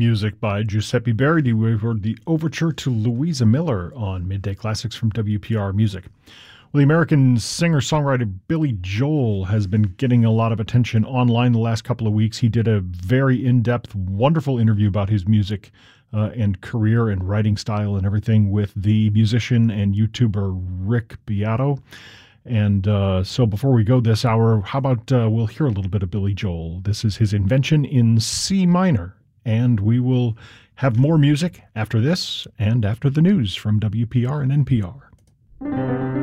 Music by Giuseppe Verdi. We heard the overture to Louisa Miller on Midday Classics from WPR Music. Well, the American singer-songwriter Billy Joel has been getting a lot of attention online the last couple of weeks. He did a very in-depth, wonderful interview about his music and career and writing style and everything with the musician and YouTuber Rick Beato. And so before we go this hour, how about we'll hear a little bit of Billy Joel. This is his Invention in C minor. And we will have more music after this and after the news from WPR and NPR.